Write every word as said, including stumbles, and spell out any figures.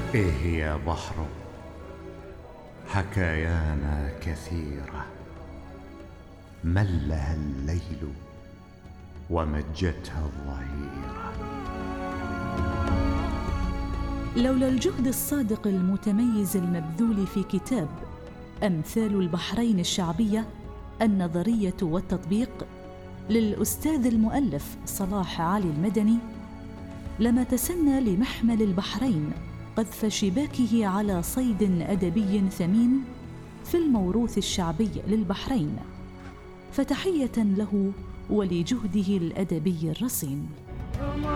إيه يا بحر، حكايانا كثيرة، ملها الليل ومجتها الظهيرة. لولا الجهد الصادق المتميز المبذول في كتاب أمثال البحرين الشعبية النظرية والتطبيق للأستاذ المؤلف صلاح علي المدني، لما تسنى لمحمل البحرين قذف شباكه على صيد أدبي ثمين في الموروث الشعبي للبحرين، فتحية له ولجهده الأدبي الرصين.